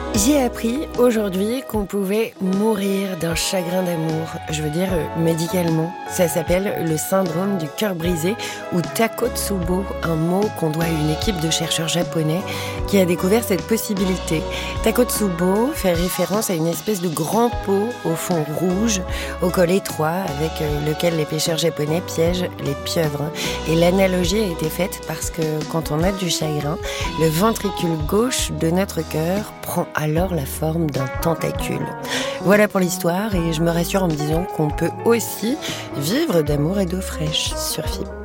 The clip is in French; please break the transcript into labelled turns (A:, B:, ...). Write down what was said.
A: J'ai appris aujourd'hui qu'on pouvait mourir d'un chagrin d'amour, je veux dire médicalement. Ça s'appelle le syndrome du cœur brisé ou Takotsubo, un mot qu'on doit à une équipe de chercheurs japonais qui a découvert cette possibilité. Takotsubo fait référence à une espèce de grand pot au fond rouge, au col étroit avec lequel les pêcheurs japonais piègent les pieuvres. Et l'analogie a été faite parce que quand on a du chagrin, le ventricule gauche de notre cœur prend alors la forme d'un tentacule. Voilà pour l'histoire et je me rassure en me disant qu'on peut aussi vivre d'amour et d'eau fraîche sur FIP.